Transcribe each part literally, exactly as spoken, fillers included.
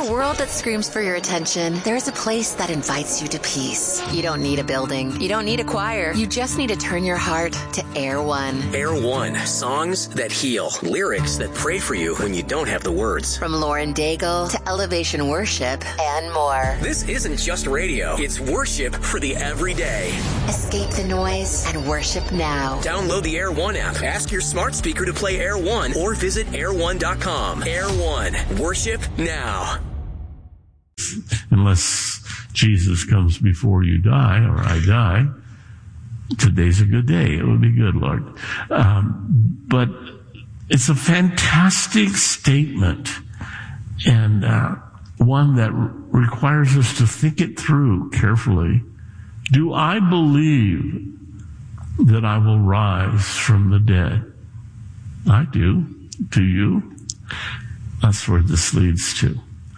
a world that screams for your attention, there's a place that invites you to peace. You don't need a building. You don't need a choir. You just need to turn your heart to Air One. Air One. Songs that heal. Lyrics that pray for you when you don't have the words. From Lauren Daigle to Elevation Worship and more. This isn't just radio. It's worship for the everyday. Escape the noise and worship now. Download the Air One app. Ask your smart speaker to play Air One or visit air one dot com. Air One. Worship now. Unless Jesus comes before you die or I die, today's a good day. It would be good, Lord. Um, but it's a fantastic statement and uh, one that re- requires us to think it through carefully. Do I believe that I will rise from the dead? I do. Do you? That's where this leads to.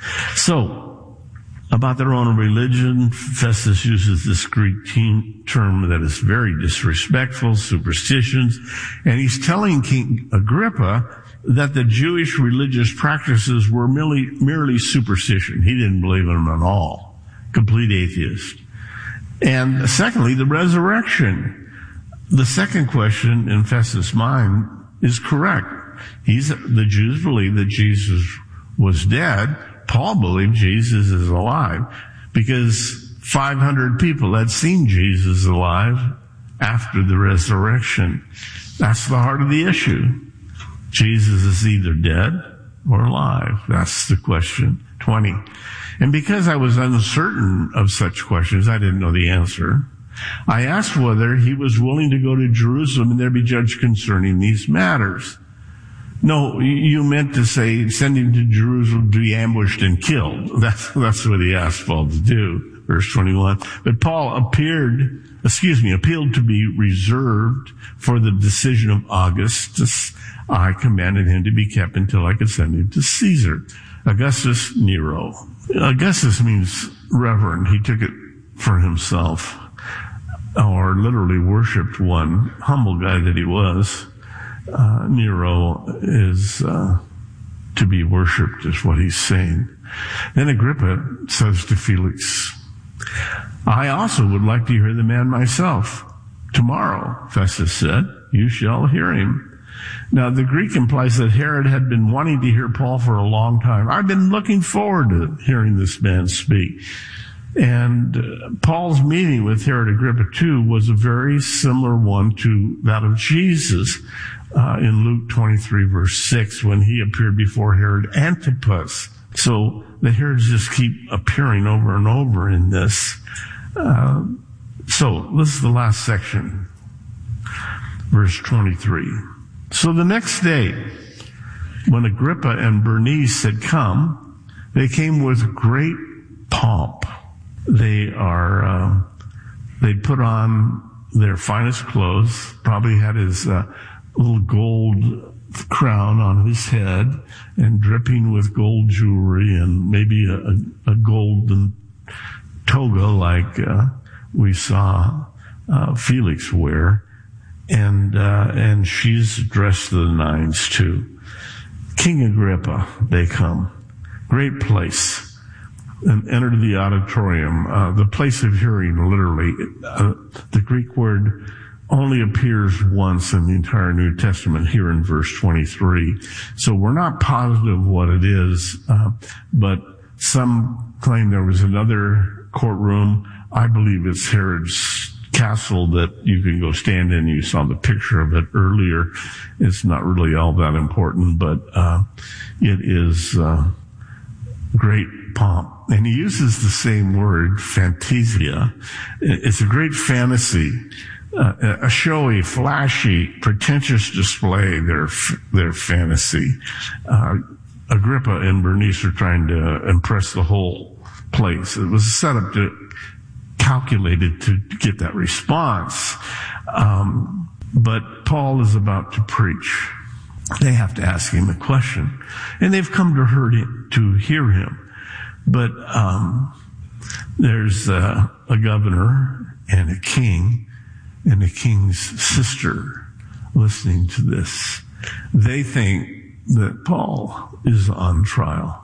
So, about their own religion, Festus uses this Greek term that is very disrespectful, superstitions, and he's telling King Agrippa that the Jewish religious practices were merely, merely superstition. He didn't believe in them at all. Complete atheist. And secondly, the resurrection. The second question in Festus' mind is correct. He's, the Jews believe that Jesus was dead. Paul believed Jesus is alive because five hundred people had seen Jesus alive after the resurrection. That's the heart of the issue. Jesus is either dead or alive. That's the question. twenty. And because I was uncertain of such questions, I didn't know the answer. I asked whether he was willing to go to Jerusalem and there be judged concerning these matters. No, you meant to say send him to Jerusalem to be ambushed and killed. That's, that's what he asked Paul to do. Verse twenty-one. But Paul appeared, excuse me, appealed to be reserved for the decision of Augustus. I commanded him to be kept until I could send him to Caesar. Augustus Nero. Augustus means reverend. He took it for himself, or literally worshipped one, humble guy that he was. Uh, Nero is uh, to be worshipped, is what he's saying. Then Agrippa says to Felix, I also would like to hear the man myself. Tomorrow, Festus said, you shall hear him. Now, the Greek implies that Herod had been wanting to hear Paul for a long time. I've been looking forward to hearing this man speak. And uh, Paul's meeting with Herod Agrippa too was a very similar one to that of Jesus uh, in Luke twenty-three verse six when he appeared before Herod Antipas. So the Herods just keep appearing over and over in this. Uh, so this is the last section, verse twenty-three. So the next day, when Agrippa and Bernice had come, they came with great pomp. They are, uh, they put on their finest clothes, probably had his uh, little gold crown on his head and dripping with gold jewelry and maybe a, a golden toga like uh, we saw uh, Felix wear. And, uh, and she's dressed to the nines too. King Agrippa, they come. Great place. And entered the auditorium. Uh, the place of hearing, literally. Uh, the Greek word only appears once in the entire New Testament here in verse twenty-three. So we're not positive what it is, uh, but some claim there was another courtroom. I believe it's Herod's castle that you can go stand in. You saw the picture of it earlier. It's not really all that important, but uh it is uh great pomp. And he uses the same word, fantasia. It's a great fantasy, uh, a showy, flashy, pretentious display, their their fantasy. Uh Agrippa and Bernice are trying to impress the whole place. It was set up to calculated to get that response. Um, but Paul is about to preach. They have to ask him a question. And they've come to, heard him, to hear him. But um, there's uh, a governor and a king and a king's sister listening to this. They think that Paul is on trial.